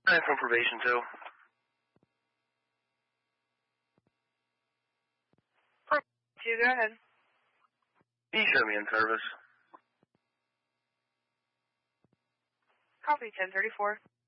I'm from probation too. Go ahead. You show me in service. Copy 1034.